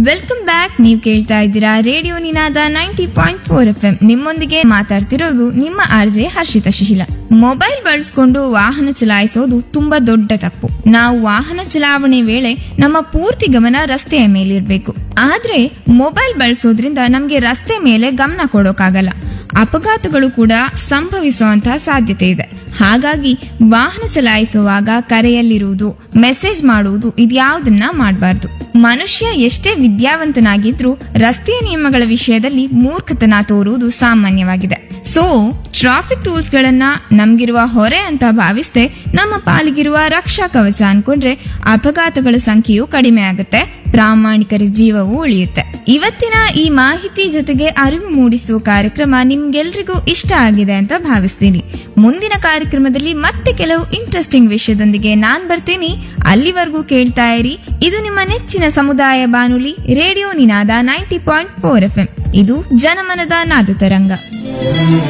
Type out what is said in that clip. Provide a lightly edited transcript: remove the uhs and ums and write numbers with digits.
Welcome back. ನೀವು ಕೇಳ್ತಾ ಇದ್ದೀರಾ ರೇಡಿಯೋ ನಿನಾದ 90.4 FM. ನಿಮ್ಮೊಂದಿಗೆ ಮಾತಾಡ್ತಿರೋದು ನಿಮ್ಮ ಆರ್ಜೆ ಹರ್ಷಿತಾ ಶಿಶಿಲ. ಮೊಬೈಲ್ ಬಳಸ್ಕೊಂಡು ವಾಹನ ಚಲಾಯಿಸೋದು ತುಂಬಾ ದೊಡ್ಡ ತಪ್ಪು. ನಾವು ವಾಹನ ಚಲಾವಣೆ ವೇಳೆ ನಮ್ಮ ಪೂರ್ತಿ ಗಮನ ರಸ್ತೆಯ ಮೇಲಿರ್ಬೇಕು. ಆದ್ರೆ ಮೊಬೈಲ್ ಬಳಸೋದ್ರಿಂದ ನಮ್ಗೆ ರಸ್ತೆ ಮೇಲೆ ಗಮನ ಕೊಡೋಕಾಗಲ್ಲ. ಅಪಘಾತಗಳು ಕೂಡ ಸಂಭವಿಸುವಂತಹ ಸಾಧ್ಯತೆ ಇದೆ. ಹಾಗಾಗಿ ವಾಹನ ಚಲಾಯಿಸುವಾಗ ಕರೆಯಲ್ಲಿರುವುದು, ಮೆಸೇಜ್ ಮಾಡುವುದು ಇದ್ಯಾವುದನ್ನ ಮಾಡಬಾರ್ದು. ಮನುಷ್ಯ ಎಷ್ಟೇ ವಿದ್ಯಾವಂತನಾಗಿದ್ರೂ ರಸ್ತೆಯ ನಿಯಮಗಳ ವಿಷಯದಲ್ಲಿ ಮೂರ್ಖತನ ತೋರುವುದು ಸಾಮಾನ್ಯವಾಗಿದೆ. ಸೊ ಟ್ರಾಫಿಕ್ ರೂಲ್ಸ್ ಗಳನ್ನ ನಮ್ಗಿರುವ ಹೊರೆ ಅಂತ ಭಾವಿಸದೆ ನಮ್ಮ ಪಾಲಿಗಿರುವ ರಕ್ಷಾ ಕವಚ ಅನ್ಕೊಂಡ್ರೆ ಅಪಘಾತಗಳ ಸಂಖ್ಯೆಯು ಕಡಿಮೆ ಆಗುತ್ತೆ, ಪ್ರಾಮಾಣಿಕರ ಜೀವವೂ ಉಳಿಯುತ್ತೆ. ಇವತ್ತಿನ ಈ ಮಾಹಿತಿ ಜೊತೆಗೆ ಅರಿವು ಮೂಡಿಸುವ ಕಾರ್ಯಕ್ರಮ ನಿಮ್ಗೆಲ್ರಿಗೂ ಇಷ್ಟ ಆಗಿದೆ ಅಂತ ಭಾವಿಸ್ತೀನಿ. ಮುಂದಿನ ಕಾರ್ಯಕ್ರಮದಲ್ಲಿ ಮತ್ತೆ ಕೆಲವು ಇಂಟ್ರೆಸ್ಟಿಂಗ್ ವಿಷಯದೊಂದಿಗೆ ನಾನ್ ಬರ್ತೀನಿ. ಅಲ್ಲಿವರೆಗೂ ಕೇಳ್ತಾ ಇರಿ. ಇದು ನಿಮ್ಮ ನೆಚ್ಚಿನ ಸಮುದಾಯ ಬಾನುಲಿ ರೇಡಿಯೋ ನಿನಾದ 90.4 FM. ಇದು ಜನಮನದ ನಾದ ತರಂಗ.